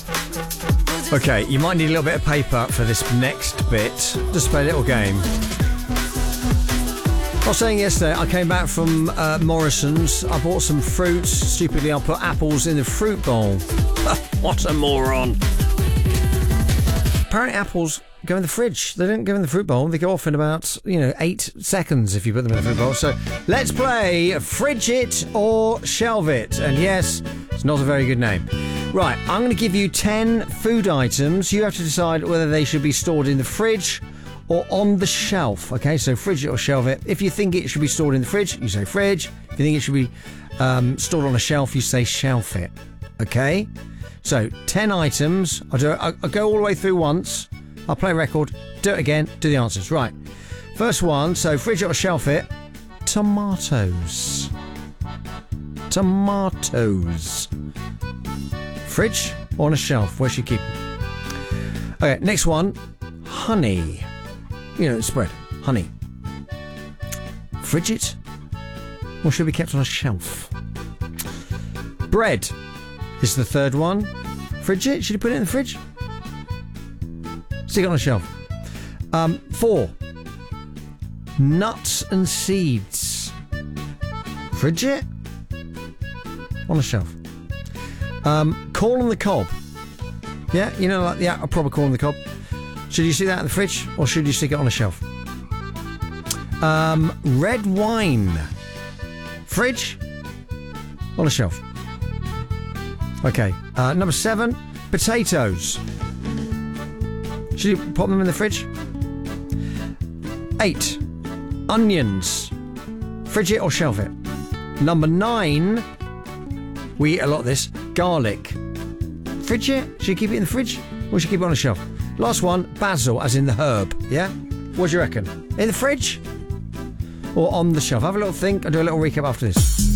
Okay, you might need a little bit of paper for this next bit. Just play a little game. I was saying yesterday, I came back from Morrison's. I bought some fruits. Stupidly, I put apples in the fruit bowl. What a moron. Apparently, apples go in the fridge. They don't go in the fruit bowl. They go off in about, 8 seconds if you put them in the fruit bowl. So let's play Fridge It or Shelve It. And yes, it's not a very good name. Right, I'm going to give you 10 food items. You have to decide whether they should be stored in the fridge or on the shelf. Okay, so fridge it or shelve it. If you think it should be stored in the fridge, you say fridge. If you think it should be stored on a shelf, you say shelf it. Okay? So, 10 items. I'll go all the way through once. I'll play a record. Do it again. Do the answers. Right. First one. So, fridge it or shelf it. Tomatoes. Tomatoes. Fridge or on a shelf? Where should you keep them? Okay, next one. Honey. Spread. Honey. Fridge it or should be kept on a shelf? Bread is the third one. Fridge it? Should you put it in the fridge? Stick it on a shelf. 4. Nuts and seeds. Fridge it? On a shelf. Corn on the cob. Yeah, like a proper corn on the cob. Should you stick that in the fridge or should you stick it on a shelf? Red wine. Fridge? On a shelf. Okay. Number 7, potatoes. Should you pop them in the fridge? 8, onions. Fridge it or shelf it? Number 9, we eat a lot of this, garlic. Fridge it? Should you keep it in the fridge or should you keep it on a shelf? Last one, basil, as in the herb. Yeah? What do you reckon? In the fridge or on the shelf? Have a little think. I'll do a little recap after this.